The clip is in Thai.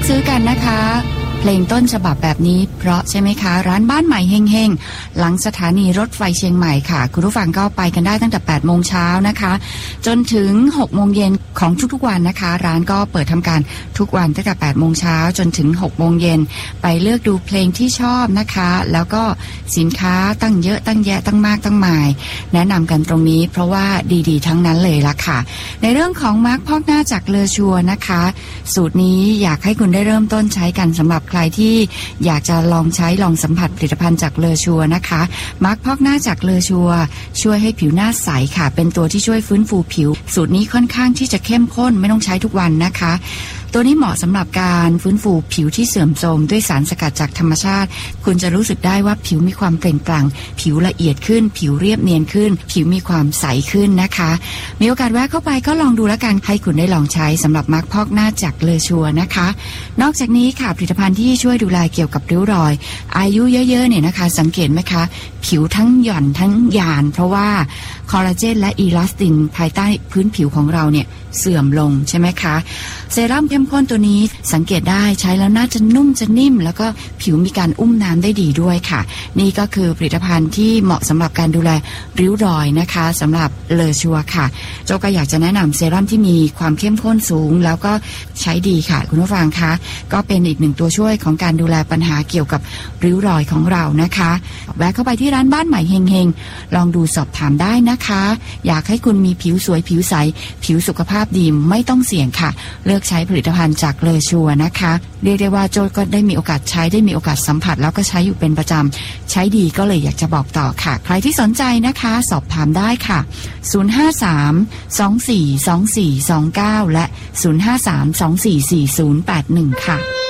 อกซื้อกันนะคะเพลงต้นฉบับแบบนี้เพราะใช่ไหมคะร้านบ้านใหม่เฮงๆหลังสถานีรถไฟเชียงใหม่ค่ะคุณผู้ฟังก็ไปกันได้ตั้งแต่ 8 โมงเช้านะคะจนถึง 6 โมงเย็นของทุกๆวันนะคะร้านก็เปิดทำการทุกวันตั้งแต่ 8 โมงเช้าจนถึง 6 โมงเย็นไปเลือกดูเพลงที่ชอบนะคะแล้วก็สินค้าตั้งเยอะตั้งแยะตั้งมากตั้งมายแนะนำกันตรงนี้เพราะว่าดีๆทั้งนั้นเลยล่ะค่ะในเรื่องของมาร์คพอกหน้าจากเลอชัวนะคะสูตรนี้อยากให้คุณได้เริ่มต้นใช้กันสำหรับใครที่อยากจะลองใช้ลองสัมผัสผลิตภัณฑ์จากเลอชัวนะคะมาร์คพอกหน้าจากเลอชัวช่วยให้ผิวหน้าใสค่ะเป็นตัวที่ช่วยฟื้นฟูผิวสูตรนี้ค่อนข้างที่จะเข้มข้นไม่ต้องใช้ทุกวันนะคะตัวนี้เหมาะสำหรับการฟื้นฟูผิวที่เสื่อมโทรมด้วยสารสกัดจากธรรมชาติคุณจะรู้สึกได้ว่าผิวมีความเปล่งปลั่งผิวละเอียดขึ้นผิวเรียบเนียนขึ้นผิวมีความใสขึ้นนะคะมีโอกาสแวะเข้าไปก็ลองดูแล้วกันให้คุณได้ลองใช้สำหรับมาร์คพอกหน้าจากเลอชัวนะคะนอกจากนี้ค่ะผลิตภัณฑ์ที่ช่วยดูแลเกี่ยวกับริ้วรอยอายุเยอะๆเนี่ยนะคะสังเกตไหมคะผิวทั้งหย่อนทั้งหยาญเพราะว่าคอลลาเจนและอีลาสตินภายใต้พื้นผิวของเราเนี่ยเสื่อมลงใช่ไหมคะเซรั่มเข้มข้นตัวนี้สังเกตได้ใช้แล้วน่าจะนุ่มจะนิ่มแล้วก็ผิวมีการอุ้มน้ำได้ดีด้วยค่ะนี่ก็คือผลิตภัณฑ์ที่เหมาะสำหรับการดูแลริ้วรอยนะคะสำหรับเลอชัวค่ะโจก็อยากจะแนะนำเซรั่มที่มีความเข้มข้นสูงแล้วก็ใช้ดีค่ะคุณผู้ฟังคะก็เป็นอีกหนึ่งตัวช่วยของการดูแลปัญหาเกี่ยวกับริ้วรอยของเรานะคะแวะเข้าไปที่ร้านบ้านใหม่เฮงๆลองดูสอบถามได้นะคะอยากให้คุณมีผิวสวยผิวใสผิวสุขภาพดีไม่ต้องเสี่ยงค่ะเลือกใช้ผลิตภัณฑ์จากเลอชัวนะคะเรียกได้ว่าโจก็ได้มีโอกาสใช้ได้มีโอกาสสัมผัสแล้วก็ใช้อยู่เป็นประจำใช้ดีก็เลยอยากจะบอกต่อค่ะใครที่สนใจนะคะสอบถามได้ค่ะ053-242429และ053-244081ค่ะ